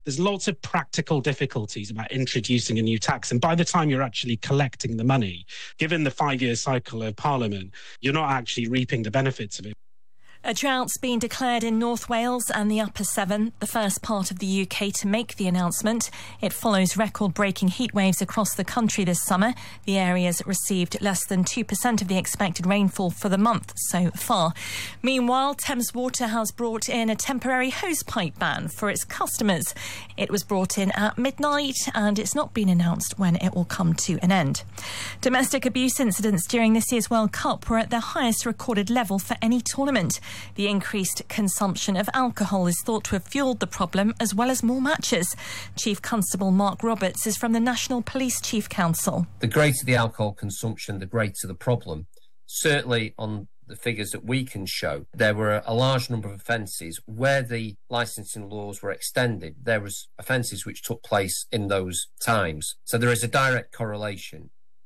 There's lots of practical difficulties about introducing a new tax. And by the time you're actually collecting the money, given the 5-year cycle of Parliament, you're not actually reaping the benefits of it. A drought's been declared in North Wales and the Upper Severn, the first part of the UK to make the announcement. It follows record-breaking heatwaves across the country this summer. The area's received less than 2% of the expected rainfall for the month so far. Meanwhile, Thames Water has brought in a temporary hosepipe ban for its customers. It was brought in at midnight and it's not been announced when it will come to an end. Domestic abuse incidents during this year's World Cup were at their highest recorded level for any tournament. The increased consumption of alcohol is thought to have fuelled the problem, as well as more matches. Chief Constable Mark Roberts is from the National Police Chief Council. The greater the alcohol consumption, the greater the problem. Certainly on the figures that we can show, there were a large number of offences where the licensing laws were extended. There was offences which took place in those times. So there is a direct correlation.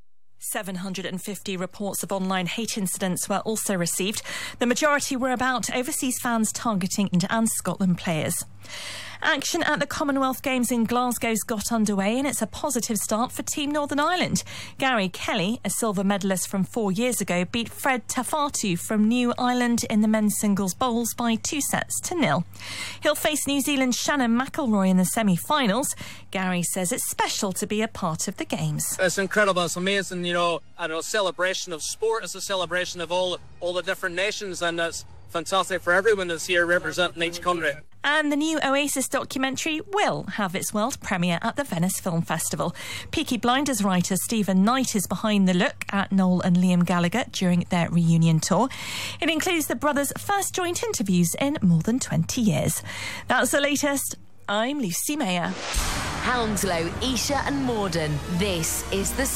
750 reports of online hate incidents were also received. The majority were about overseas fans targeting England and Scotland players. Action at the Commonwealth Games in Glasgow's got underway and it's a positive start for Team Northern Ireland. Gary Kelly, a silver medalist from 4 years ago, beat Fred Tafatu from New Ireland in the men's singles bowls by 2-0. He'll face New Zealand's Shannon McElroy in the semi-finals. Gary says it's special to be a part of the Games. It's incredible, it's amazing, a celebration of sport. It's a celebration of all the different nations, and it's fantastic for everyone that's here representing each country. And the new Oasis documentary will have its world premiere at the Venice Film Festival. Peaky Blinders writer Stephen Knight is behind the look at Noel and Liam Gallagher during their reunion tour. It includes the brothers' first joint interviews in more than 20 years. That's the latest. I'm Lucy Mayer. Hounslow, Esher and Morden. This is the